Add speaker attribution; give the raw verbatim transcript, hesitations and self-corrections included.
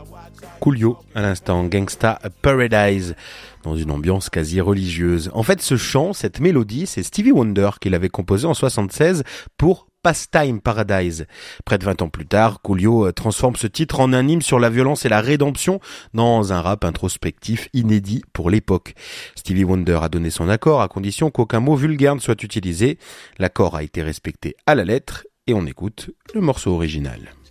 Speaker 1: Coolio, à l'instant, Gangsta Paradise, dans une ambiance quasi religieuse. En fait, ce chant, cette mélodie, c'est Stevie Wonder qui l'avait composé en soixante-seize pour Pastime Paradise. Près de vingt ans plus tard, Coolio transforme ce titre en un hymne sur la violence et la rédemption dans un rap introspectif inédit pour l'époque. Stevie Wonder a donné son accord à condition qu'aucun mot vulgaire ne soit utilisé. L'accord a été respecté à la lettre et on écoute le morceau original.